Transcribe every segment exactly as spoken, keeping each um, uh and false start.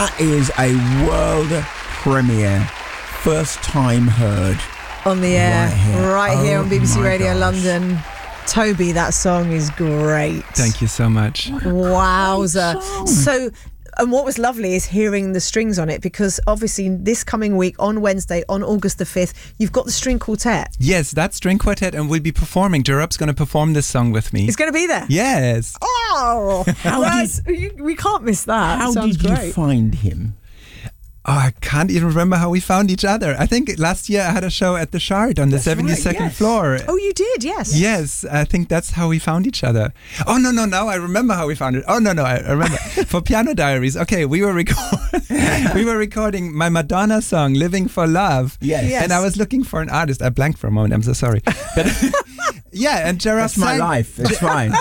That is a world premiere. First time heard. On the air, Right here, right here oh on B B C my Radio gosh. London. Toby, that song is great. Thank you so much. Wowza. So, and what was lovely is hearing the strings on it, because obviously this coming week on Wednesday, on August the fifth, you've got the string quartet. Yes, that's String Quartet, and we'll be performing. Jerup's going to perform this song with me. It's going to be there. Yes. Oh, How that's- you- we can't miss that. How Sounds did great. you find him? Oh, I can't even remember how we found each other. I think last year I had a show at the Shard on the That's right, seventy-second yes. floor. Oh, you did, yes. Yes, I think that's how we found each other. Oh, no, no, now I remember how we found it. Oh, no, no, I remember. For Piano Diaries, okay, we were, record- we were recording my Madonna song, Living for Love. Yes. Yes. And I was looking for an artist. I blanked for a moment, I'm so sorry. But yeah, and Jerup That's my sang, life. It's fine.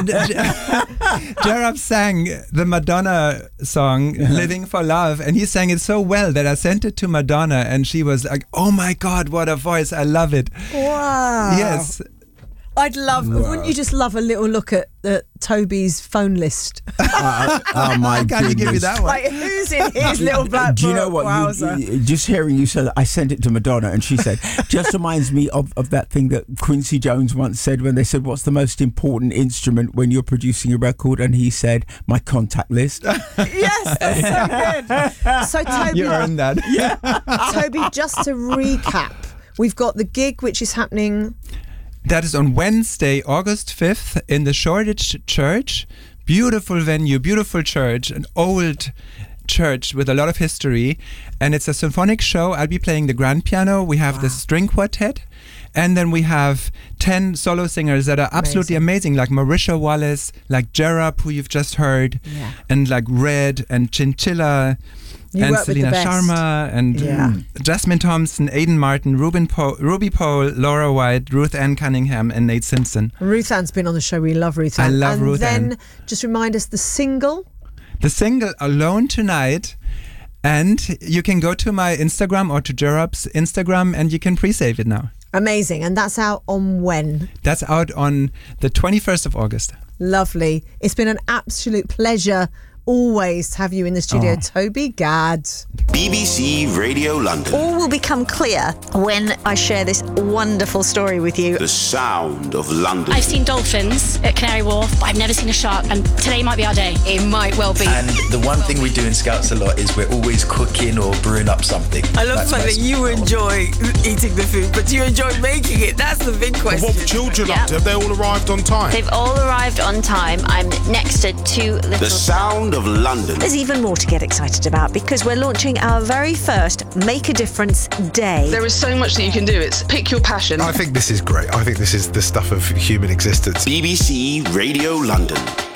Jerup sang the Madonna song, Living for Love, and he sang it so well that I sent it to Madonna, and she was like, oh my God, what a voice. I love it. Wow. Yes. I'd love, Wow. wouldn't you just love a little look at the, Toby's phone list? Uh, oh my Can you goodness. give me that one? Like, who's in his little black Do you know book? what? You, Wowza. you- just hearing you say that, I sent it to Madonna, and she said, just reminds me of, of that thing that Quincy Jones once said when they said, what's the most important instrument when you're producing a record? And he said, my contact list. Yes, that's so good. So, Toby, You earned that. Toby, just to recap, we've got the gig which is happening. That is on Wednesday, August fifth, in the Shoreditch Church. Beautiful venue, beautiful church, an old church with a lot of history. And it's a symphonic show. I'll be playing the grand piano. We have the string quartet. And then we have ten solo singers that are absolutely amazing, like Marisha Wallace, like Jerup, who you've just heard, Yeah. and like Red and Chinchilla. You and work with the Selena best. Sharma and Yeah. mm, Jasmine Thompson, Aidan Martin, Ruben po- Ruby Pohl, Laura White, Ruth Ann Cunningham, and Nate Simpson. Ruth Ann's been on the show. We love Ruth Ann. I love and Ruth then Ann. just remind us the single. The single Alone Tonight, and you can go to my Instagram or to Jerup's Instagram and you can pre-save it now. Amazing. And that's out on when? That's out on the twenty-first of August. Lovely. It's been an absolute pleasure always to have you in the studio, Oh. Toby Gadd. B B C Radio London. All will become clear when I share this wonderful story with you. The sound of London. I've seen dolphins at Canary Wharf, but I've never seen a shark, and today might be our day. It might well be. And the one thing we do in Scouts a lot is we're always cooking or brewing up something. I love the That's fact my that you special. enjoy eating the food, but do you enjoy making it? That's the big question. What children Yeah. up to? Have they all arrived on time? They've all arrived on time. I'm next to two little... The sound of London. There's even more to get excited about because we're launching our very first Make a Difference Day. There is so much that you can do. It's pick your passion. I think this is great. I think this is the stuff of human existence. B B C Radio London.